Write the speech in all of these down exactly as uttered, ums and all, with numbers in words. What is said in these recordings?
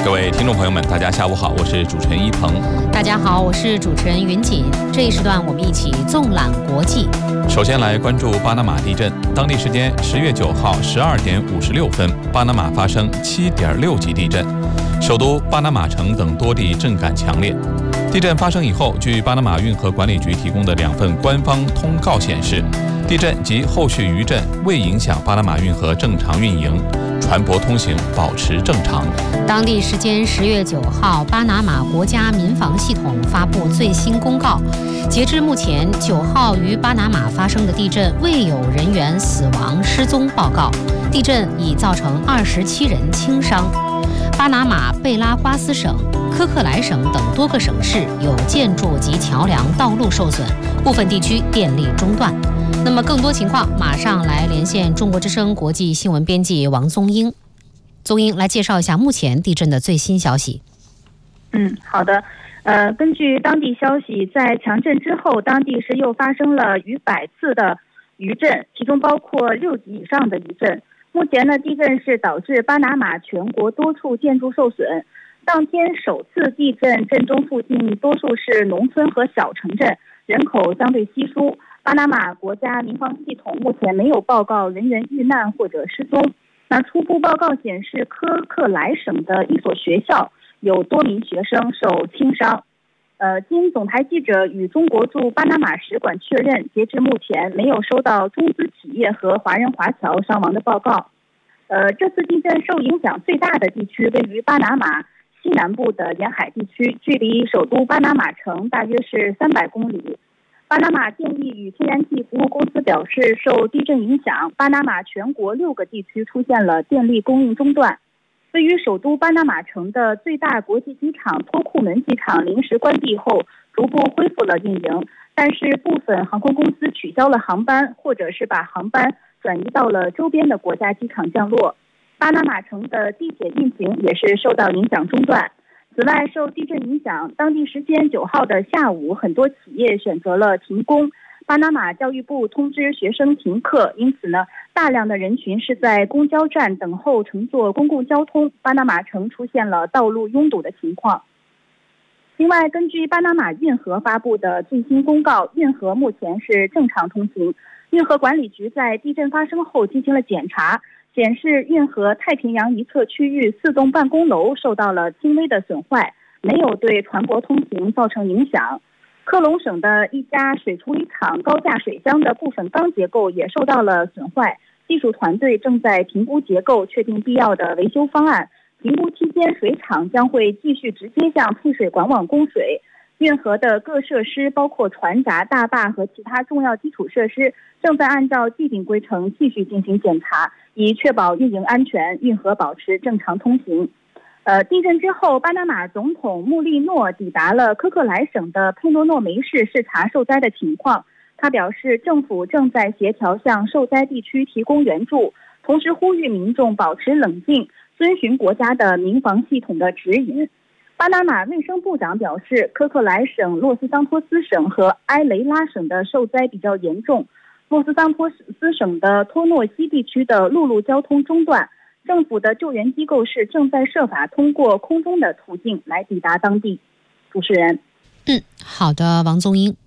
各位听众朋友们，大家下午好，我是主持人一鹏。 大家好，我是主持人云锦。这一时段我们一起纵览国际。 首先来关注巴拿马地震。当地时间十月九号十二点五十六分，巴拿马发生七点六级地震，首都巴拿马城等多地震感强烈。地震发生以后，据巴拿马运河管理局提供的两份官方通告显示，地震及后续余震未影响巴拿马运河正常运营，船舶通行保持正常。 当地时间十月九号，巴拿马国家民防系统发布最新公告，截至目前，九号于巴拿马发生的地震未有人员死亡失踪报告，地震已造成二十七人轻伤。巴拿马贝拉瓜斯省、科克莱省等多个省市有建筑及桥梁、道路受损，部分地区电力中断。那么更多情况，马上来连线中国之声国际新闻编辑王宗英。宗英来介绍一下目前地震的最新消息。 嗯，好的。呃，根据当地消息，在强震之后，当地是又发生了逾百次的余震，其中包括六级以上的余震。目前呢，地震是导致巴拿马全国多处建筑受损。当天首次地震震中附近多数是农村和小城镇，人口相对稀疏。巴拿马国家民防系统目前没有报告人员遇难或者失踪。那初步报告显示，科克莱省的一所学校有多名学生受轻伤。呃，经总台记者与中国驻巴拿马使馆确认，截至目前没有收到中资企业和华人华侨伤亡的报告。呃，这次地震受影响最大的地区位于巴拿马西南部的沿海地区，距离首都巴拿马城大约是三百公里。巴拿马电力与天然气服务公司表示，受地震影响，巴拿马全国六个地区出现了电力供应中断。位于首都巴拿马城的最大国际机场托库门机场临时关闭后，逐步恢复了运营，但是部分航空公司取消了航班，或者是把航班转移到了周边的国家机场降落。巴拿马城的地铁运行也是受到影响中断。此外，受地震影响，当地时间九号的下午，很多企业选择了停工。巴拿马教育部通知学生停课，因此呢，大量的人群是在公交站等候乘坐公共交通，巴拿马城出现了道路拥堵的情况。另外，根据巴拿马运河发布的最新公告，运河目前是正常通行。运河管理局在地震发生后进行了检查，显示运河太平洋一侧区域四栋办公楼受到了轻微的损坏，没有对船舶通行造成影响。科隆省的一家水处理厂高架水箱的部分钢结构也受到了损坏，技术团队正在评估结构，确定必要的维修方案。评估期间，水厂将会继续直接向配水管网供水。运河的各设施，包括船闸、大坝和其他重要基础设施，正在按照既定规程继续进行检查，以确保运营安全，运河保持正常通行。呃，地震之后，巴拿马总统穆利诺抵达了科克莱省的佩诺诺梅市视察受灾的情况。他表示，政府正在协调向受灾地区提供援助，同时呼吁民众保持冷静，遵循国家的民防系统的指引。巴拿马卫生部长表示，科克莱省、洛斯桑托斯省和埃雷拉省的受灾比较严重。洛斯桑托斯省的托诺西地区的陆路交通中断，政府的救援机构是正在设法通过空中的途径来抵达当地。主持人， 嗯，好的，王宗英。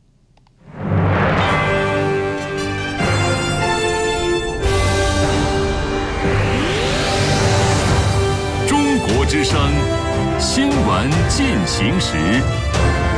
中国之声新闻进行时。